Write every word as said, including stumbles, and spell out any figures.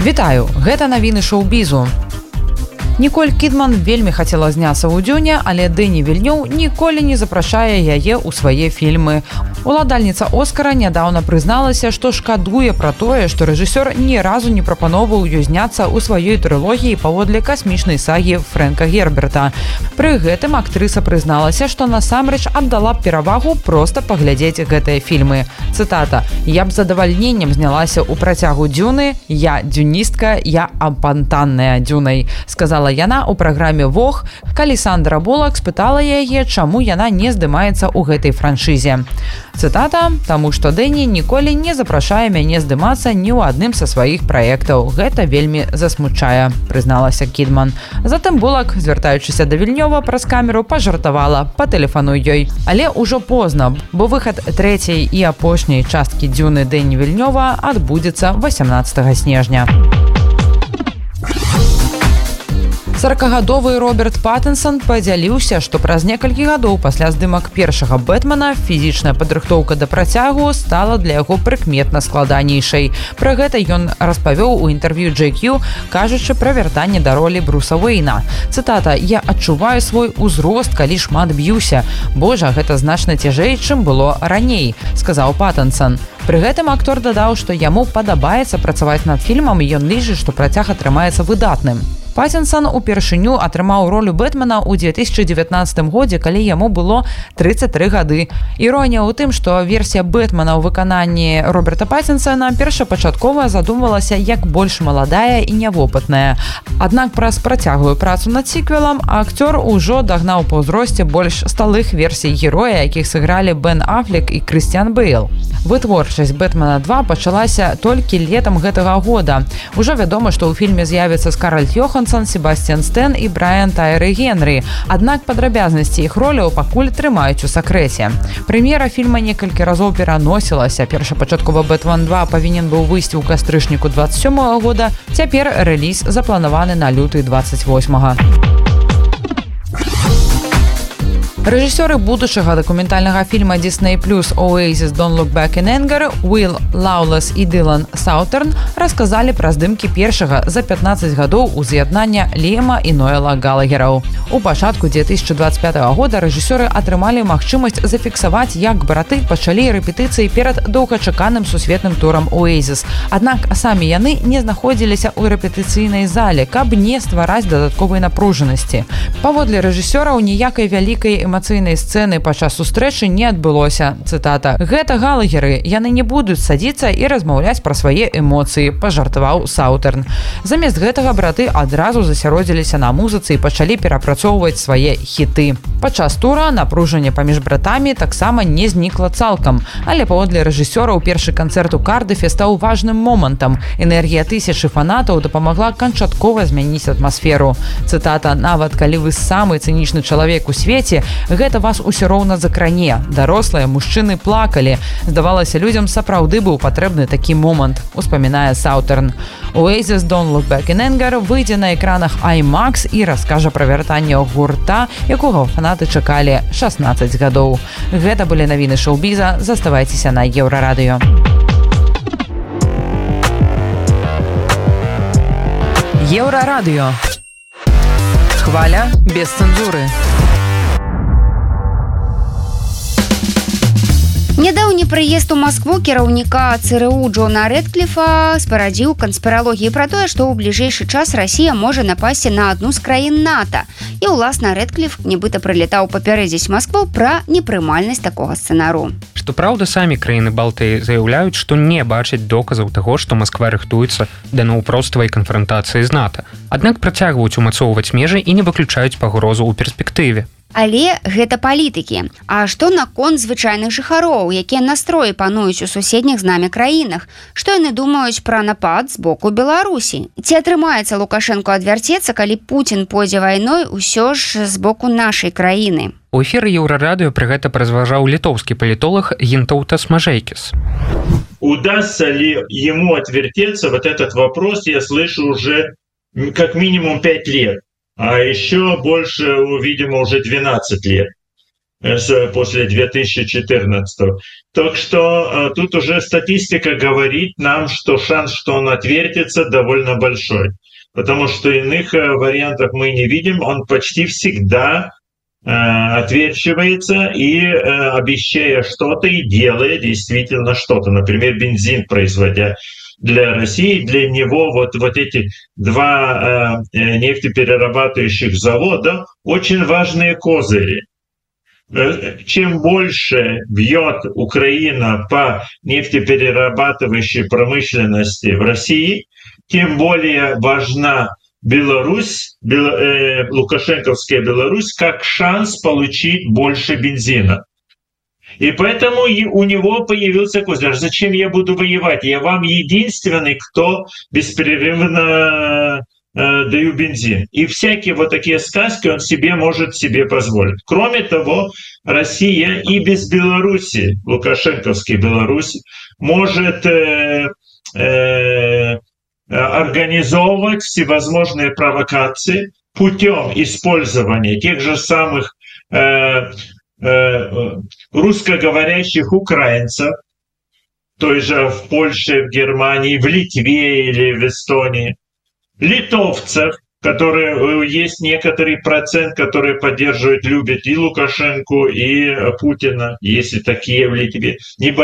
Вітаю, гэта навіны шоу-бізу. Ніколь Кідман вельмі хацела зняцца ў «Дюне», але Дэні Вільнёў ніколі не запрашае яе ў свае фільмы. Уладальніца «Оскара» нядаўна прызналася, што шкадуе пра тое, што рэжысёр ні разу не прапановаў ёй зняцца ў сваёй трылогіі паводле касмічнай сагі Фрэнка Герберта. Пры гэтым актрыса прызналася, што насамрэч аддала б перавагу проста паглядзець гэтыя фільмы. Цытата: «Я б з задавальненнем знялася ў працягу «Дюны», я дюністка, я апантанная Дюнай», сказала яна ў праграме «Вог», калі Сандра Булак спытала яе, чаму яна не здымаецца ў гэтай франшызе. Цытата: «Таму што Дэні ніколі не запрашае мяне здымацца ні ў адным са сваіх праектаў. Гэта вельмі засмучае», прызналася Кідман. Затым Булак, звяртаючыся да Вільнёва праз камеру, пажартавала: «Патэлефануй ёй». Але ўжо позна, бо выхад трэцяй і апошняй часткі «Дюны» Дэні Вільнёва адбудзецца васямнаццатага снежня. саракагадовы Роберт Паттинсон падзяліўся, што праз некалькі гадоў пасля здымак першага «Бэтмена» фізічная падрыхтоўка да працягу стала для яго прыкметна складанейшай. Пра гэта ён распавёў у інтэрв'ю джей кью, кажучы пра вяртанне да ролі Бруса Уэйна. Цытата: «Я адчуваю свой узрост, калі шмат б'юся. Божа, гэта значна цяжэй, чым было раней», сказаў Паттинсон. Пры гэтым актор дадаў, што яму падабаецца працаваць над фільмам, і ён лічыць, што працяг атрымаецца выдатным. Паттинсон упершыню атрымаў ролю Бэтмена ў две тысячы дзевятнаццатым годзе, калі яму было трыццаць тры гады. Іронія ў тым, што версія Бэтмена ў выкананні Роберта Паттинсона першапачаткова задумвалася як больш маладая і нявопытная. Аднак праз працяглую працу над сіквелам акцёр ужо дагнаў па ўзросце больш сталых версій героя, якіх сыгралі Бен Аффлек і Крыстіан Бэйл. Вытворчасць «Бэтмена два» пачалася толькі летам гэтага года. Ужо вядома, што ў фільме з'явіцца Скарлетт Йоханссон, Себастьян Стэн і Брайан Тайры Генрі. Аднак падрабязнасці іх роляў пакуль трымаюць у сакрэце. Прэм'ера фільма некалькі разоў пераносілася. Першапачаткова «Бэтмен два» павінен быў выйсці ў кастрычніку дваццаць сёмага года. Цяпер рэліз запланаваны на люты дваццаць восьмага. Рэжысёры будучага дакументальнага фільма Disney плюс «Oasis Don't Look Back in Anger» Уилл Лаулес і Дылан Саутерн расказалі пра здымкі першага за пятнаццаць гадоў уз'яднання Ліэма і Ноэла Галагераў. У пачатку две тысячы дваццаць пятага года рэжысёры атрымалі магчымасць зафіксаваць, як браты пачалі рэпетыцыі перад доўгачаканым сусветным турам «Oasis». Аднак самі яны не знаходзіліся ў рэпетыцыйнай зале, каб не ствараць дадатковай напружанасці. Паводле рэжысёраў ніякай вялікай эмацыйнай сцэны падчас сустрэчы не адбылося. Цытата: «Гэта Галагеры, яны не будуць садзіцца і размаўляць пра свае эмоцыі», пажартаваў Саутерн. Замест гэтага браты адразу засяродзіліся на музыцы і пачалі перапрацоўваць свае хіты. Падчас тура напружанне паміж братамі таксама не знікла цалкам, але паводле рэжысёраў першы канцэрт у Кардыфе стаў важным момантам. Энергія тысячы фанатаў дапамагла канчаткова змяніць атмасферу. Цытата: «Нават калі вы самы цынічны чалавек у свеце, гэта вас усё роўна закране. Дарослыя мужчыны плакалі. Здавалася, людзям сапраўды быў патрэбны такі момант», успамінае Саутерн. «Oasis Don't Look Back in Anger» выйдзе на экранах IMAX і раскажа пра вяртанне гурта, якога фанаты чакалі шаснаццаць гадоў. Гэта былі навіны шоу-біза. Заставайцеся на Еўрарадыё. Еўрарадыё. Хваля без цэнзуры. Нядаўні прыезд у Маскву кіраўніка ЦРУ Джона Рэдкліфа спарадзіў канспіралогіі пра тое, што ў бліжэйшы час Расія можа напасці на адну з краін НАТО. І, уласна, Рэдкліф нібыта прылетаў папярэдзіць Маскву пра непрымальнасць такога сцэнару. Што праўда, самі краіны Балтыі заяўляюць, што не бачаць доказаў таго, што Масква рыхтуецца да наўпроставай канфрантацыі з НАТО. Аднак працягваюць умацоўваць межы і не выключаюць пагрозу ў перспектыве. Але гэта палітыкі. А што наконт звычайных жыхароў, якія настроі пануюць у суседніх з намі краінах? Што яны думаюць пра напад з боку Беларусі? Ці атрымаецца Лукашэнку адвярцецца, калі Пуцін пойдзе вайной усё ж з боку нашай краіны? У эфіры Еўрарадыё пры гэта празважаў літоўскі палітолог Гінтаўтас Мажэйкіс. Удастся ли ему отвертеться? Вот этот вопрос я слышу уже как минимум пять лет. А еще больше, видимо, уже двенадцать лет. после две тысячи четырнадцатого. Так что тут уже статистика говорит нам, что шанс, что он отвертится, довольно большой. Потому что иных вариантов мы не видим. Он почти всегда отверчивается и, обещая что-то, и делая действительно что-то. Например, бензин производя для России, для него вот, вот эти два нефтеперерабатывающих завода очень важные козыри. Чем больше бьет Украина по нефтеперерабатывающей промышленности в России, тем более важна Беларусь, Бел, э, Лукашенковская Беларусь, как шанс получить больше бензина. И поэтому и у него появился козырь. Зачем я буду воевать? Я вам единственный, кто беспрерывно даю бензин. И всякие вот такие сказки он себе может себе позволить. Кроме того, Россия и без Беларуси, лукашенковской Беларуси, может э, э, организовывать всевозможные провокации путем использования тех же самых э, э, русскоговорящих украинцев, той же в Польше, в Германии, в Литве или в Эстонии, литовцев, которые есть некоторый процент, которые поддерживают, любят и Лукашенко, и Путина, если такие в Литве.